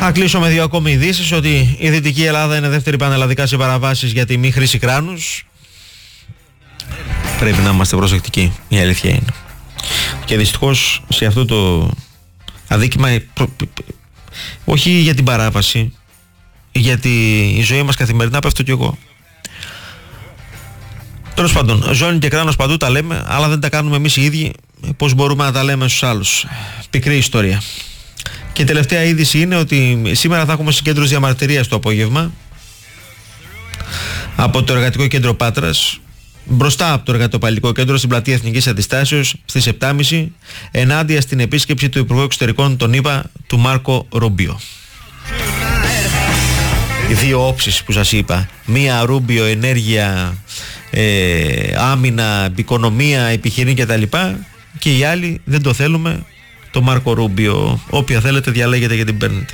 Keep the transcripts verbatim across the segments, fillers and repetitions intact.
Θα κλείσω με δύο ακόμη ειδήσεις, ότι η Δυτική Ελλάδα είναι δεύτερη πανελλαδικά σε παραβάσεις για τη μη χρήση κράνους. Πρέπει να είμαστε προσεκτικοί, η αλήθεια είναι. Και δυστυχώς σε αυτό το αδίκημα, όχι για την παράβαση, γιατί η ζωή μας καθημερινά πέφτω κι εγώ. Τέλος πάντων, ζώνη και κράνος παντού τα λέμε, αλλά δεν τα κάνουμε εμείς οι ίδιοι. Πώς μπορούμε να τα λέμε στους άλλους? Πικρή ιστορία. Και η τελευταία είδηση είναι ότι σήμερα θα έχουμε συγκέντρωση διαμαρτυρίας το απόγευμα από το Εργατικό Κέντρο Πάτρας, μπροστά από το Εργατοπαλλικό Κέντρο, στην πλατεία Εθνικής Αντιστάσεως, στις επτά και μισή, ενάντια στην επίσκεψη του Υπουργού Εξωτερικών των ΗΠΑ, του Μάρκο Ρούμπιο. Οι δύο όψεις που σας είπα, μία Ρούμπιο, ενέργεια, ε, άμυνα, οικονομία, επιχειρήν κτλ. Και η άλλη δεν το θέλουμε, το Μάρκο Ρούμπιο. Όποια θέλετε διαλέγετε και την παίρνετε.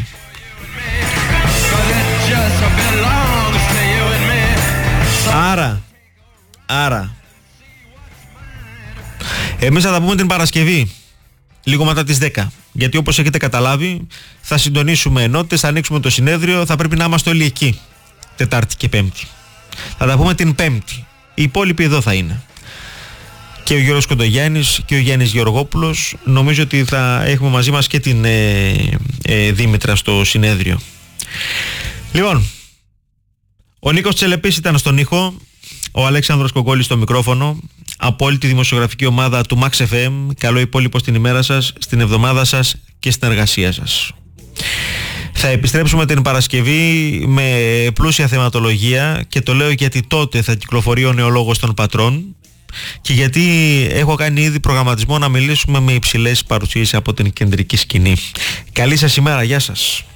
Άρα, άρα, εμείς θα τα πούμε την Παρασκευή, λίγο μετά τις δέκα. Γιατί όπως έχετε καταλάβει, θα συντονίσουμε ενότητες, θα ανοίξουμε το συνέδριο, θα πρέπει να είμαστε όλοι εκεί, Τετάρτη και Πέμπτη. Θα τα πούμε την Πέμπτη. Οι υπόλοιποι εδώ θα είναι. Και ο Γιώργος Κοντογιάννης και ο Γιάννης Γεωργόπουλος. Νομίζω ότι θα έχουμε μαζί μας και την ε, ε, Δήμητρα στο συνέδριο. Λοιπόν, ο Νίκος Τσελεπής ήταν στον ήχο, ο Αλέξανδρος Κογκόλης στο μικρόφωνο. Από όλη τη δημοσιογραφική ομάδα του Max εφ εμ, καλό υπόλοιπο στην ημέρα σας, στην εβδομάδα σας και στην εργασία σας. Θα επιστρέψουμε την Παρασκευή με πλούσια θεματολογία, και το λέω γιατί τότε θα κυκλοφορεί ο νεολόγος των πατρών και γιατί έχω κάνει ήδη προγραμματισμό να μιλήσουμε με υψηλές παρουσίες από την κεντρική σκηνή. Καλή σας ημέρα, γεια σας.